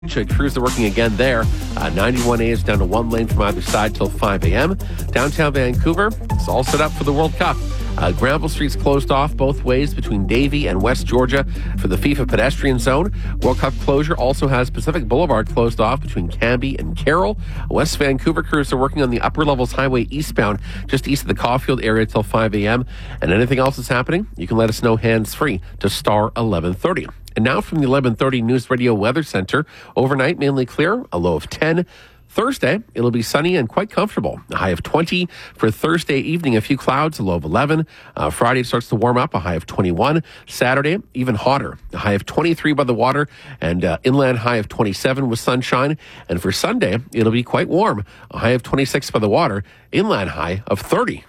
Crews are working again there. 91A is down to one lane from either side till 5 a.m. Downtown Vancouver is all set up for the World Cup. Granville Street's closed off both ways between Davie and West Georgia for the FIFA pedestrian zone. World Cup closure also has Pacific Boulevard closed off between Cambie and Carroll. West Vancouver crews are working on the upper levels highway eastbound just east of the Caulfield area till 5 a.m. And anything else that's happening, you can let us know hands-free to star 1130. And now from the 1130 News Radio Weather Center, overnight mainly clear, a low of 10. Thursday, it'll be sunny and quite comfortable. A high of 20. For Thursday evening, a few clouds, a low of 11. Friday starts to warm up, a high of 21. Saturday, even hotter, a high of 23 by the water and inland high of 27 with sunshine. And for Sunday, it'll be quite warm, a high of 26 by the water, inland high of 30.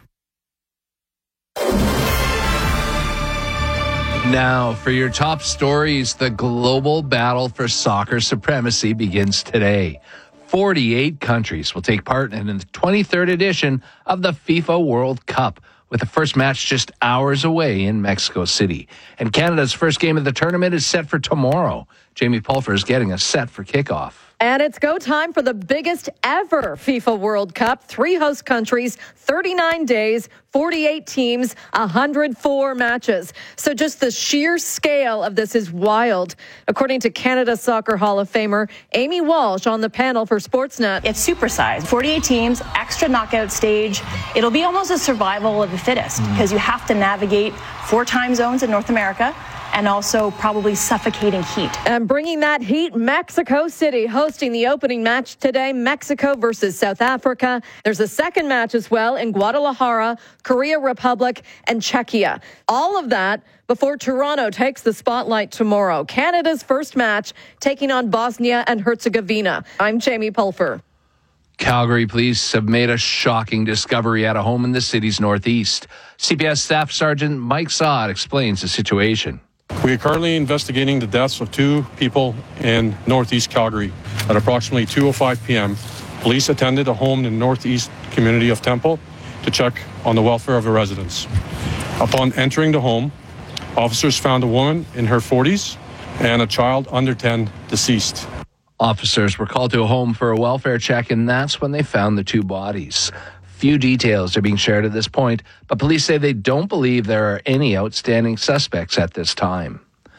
Now, for your top stories, the global battle for soccer supremacy begins today. 48 countries will take part in the 23rd edition of the FIFA World Cup, with the first match just hours away in Mexico City. And Canada's first game of the tournament is set for tomorrow. Jamie Pulfer is getting us set for kickoff. And it's go time for the biggest ever FIFA World Cup. 3 host countries, 39 days, 48 teams, 104 matches. So just the sheer scale of this is wild. According to Canada Soccer Hall of Famer Amy Walsh on the panel for Sportsnet. It's supersized. 48 teams, extra knockout stage. It'll be almost a survival of the fittest because you have to navigate 4 time zones in North America and also probably suffocating heat. And bringing that heat, Mexico City hosting the opening match today, Mexico versus South Africa. There's a second match as well in Guadalajara, Korea Republic, and Czechia. All of that before Toronto takes the spotlight tomorrow. Canada's first match taking on Bosnia and Herzegovina. I'm Jamie Pulfer. Calgary police have made a shocking discovery at a home in the city's northeast. CPS Staff Sergeant Mike Saad explains the situation. We are currently investigating the deaths of 2 people in northeast Calgary. At approximately 2:05 p.m., police attended a home in the northeast community of Temple to check on the welfare of the residents. Upon entering the home, officers found a woman in her 40s and a child under 10 deceased. Officers were called to a home for a welfare check, and that's when they found the 2 bodies. Few details are being shared at this point, but police say they don't believe there are any outstanding suspects at this time.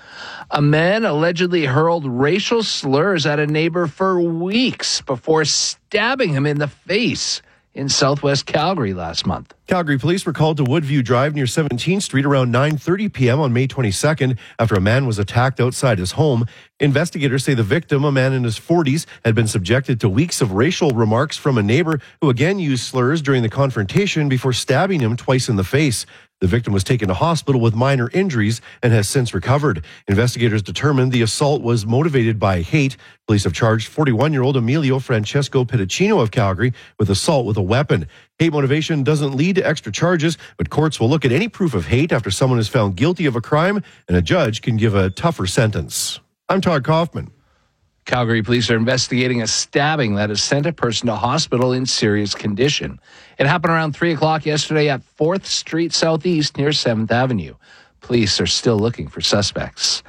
A man allegedly hurled racial slurs at a neighbor for weeks before stabbing him in the face in southwest Calgary last month. Calgary police were called to Woodview Drive near 17th Street around 9:30 p.m. on May 22nd after a man was attacked outside his home. Investigators say the victim, a man in his 40s, had been subjected to weeks of racial remarks from a neighbor who again used slurs during the confrontation before stabbing him twice in the face. The victim was taken to hospital with minor injuries and has since recovered. Investigators determined the assault was motivated by hate. Police have charged 41-year-old Emilio Francesco Pedicino of Calgary with assault with a weapon. Hate motivation doesn't lead to extra charges, but courts will look at any proof of hate after someone is found guilty of a crime, and a judge can give a tougher sentence. I'm Todd Kaufman. Calgary police are investigating a stabbing that has sent a person to hospital in serious condition. It happened around 3 o'clock yesterday at 4th Street Southeast near 7th Avenue. Police are still looking for suspects.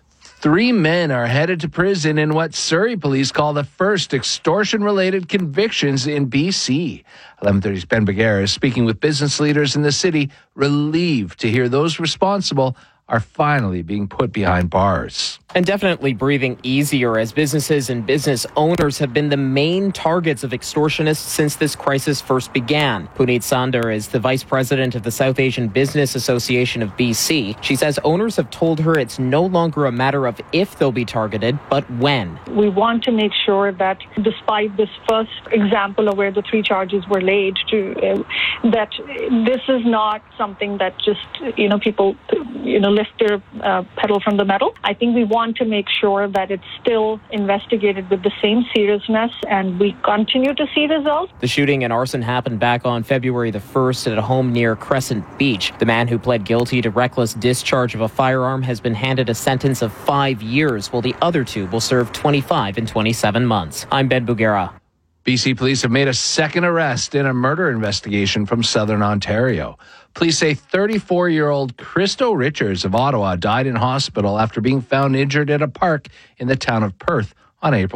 3 men are headed to prison in what Surrey police call the first extortion-related convictions in BC. 1130's Ben Bagera is speaking with business leaders in the city, relieved to hear those responsible are finally being put behind bars. And definitely breathing easier as businesses and business owners have been the main targets of extortionists since this crisis first began. Puneet Sandar is the vice president of the South Asian Business Association of BC. She says owners have told her it's no longer a matter of if they'll be targeted, but when. We want to make sure that despite this first example of where the 3 charges were laid, that this is not something that just, people, lift their pedal from the metal. I think we want to make sure that it's still investigated with the same seriousness and we continue to see results. The shooting and arson happened back on February the 1st at a home near Crescent Beach. The man who pled guilty to reckless discharge of a firearm has been handed a sentence of 5 years, while the other 2 will serve 25 and 27 months. I'm Ben Bugera. BC police have made a second arrest in a murder investigation from southern Ontario. Police say 34-year-old Christo Richards of Ottawa died in hospital after being found injured at a park in the town of Perth on April